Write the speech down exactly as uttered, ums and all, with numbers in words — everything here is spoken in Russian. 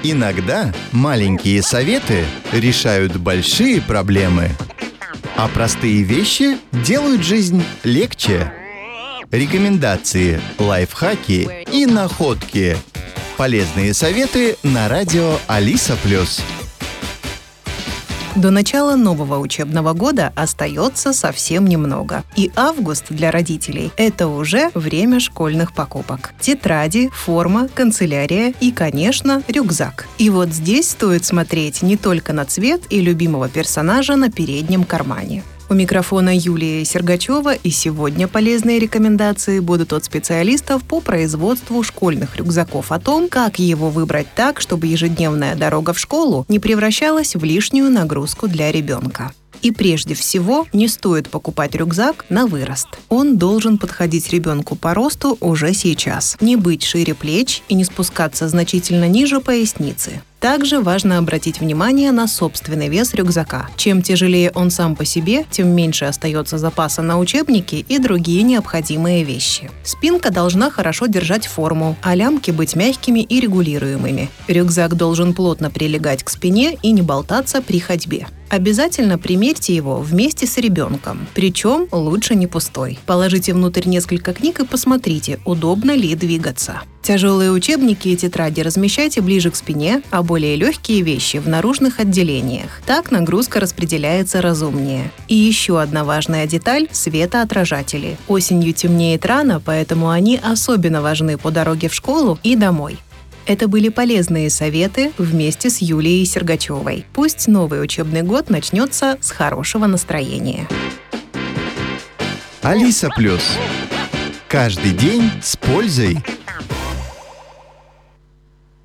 Иногда маленькие советы решают большие проблемы, а простые вещи делают жизнь легче. Рекомендации, лайфхаки и находки. Полезные советы на радио Алиса Плюс. До начала нового учебного года остается совсем немного. И август для родителей – это уже время школьных покупок. Тетради, форма, канцелярия и, конечно, рюкзак. И вот здесь стоит смотреть не только на цвет и любимого персонажа на переднем кармане. У микрофона Юлия Сергачева, и сегодня полезные рекомендации будут от специалистов по производству школьных рюкзаков о том, как его выбрать так, чтобы ежедневная дорога в школу не превращалась в лишнюю нагрузку для ребенка. И прежде всего, не стоит покупать рюкзак на вырост. Он должен подходить ребенку по росту уже сейчас, не быть шире плеч и не спускаться значительно ниже поясницы. Также важно обратить внимание на собственный вес рюкзака. Чем тяжелее он сам по себе, тем меньше остается запаса на учебники и другие необходимые вещи. Спинка должна хорошо держать форму, а лямки быть мягкими и регулируемыми. Рюкзак должен плотно прилегать к спине и не болтаться при ходьбе. Обязательно примерьте его вместе с ребенком, причем лучше не пустой. Положите внутрь несколько книг и посмотрите, удобно ли двигаться. Тяжелые учебники и тетради размещайте ближе к спине, а более легкие вещи в наружных отделениях. Так нагрузка распределяется разумнее. И еще одна важная деталь – светоотражатели. Осенью темнеет рано, поэтому они особенно важны по дороге в школу и домой. Это были полезные советы вместе с Юлией Сергачевой. Пусть новый учебный год начнется с хорошего настроения. Алиса Плюс. Каждый день с пользой.